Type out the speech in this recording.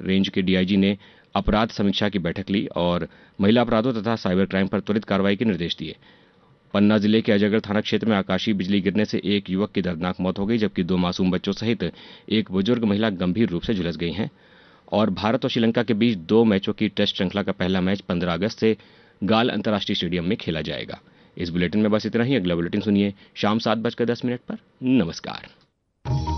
Range के DIG ने अपराध समीक्षा की बैठक ली और महिला अपराधों तथा साइबर क्राइम पर त्वरित कार्रवाई के निर्देश दिए। पन्ना जिले के अजयगढ़ थाना क्षेत्र में आकाशीय बिजली गिरने से एक युवक की दर्दनाक मौत हो गई, जबकि 2 मासूम बच्चों सहित एक बुजुर्ग महिला गंभीर रूप से झुलस गई हैं। और भारत और श्रीलंका के बीच 2 मैचों की टेस्ट श्रृंखला का पहला मैच 15 अगस्त से गाल अंतर्राष्ट्रीय स्टेडियम में खेला जाएगा। इस बुलेटिन में बस इतना ही। अगला बुलेटिन सुनिए शाम 7:10 पर। नमस्कार।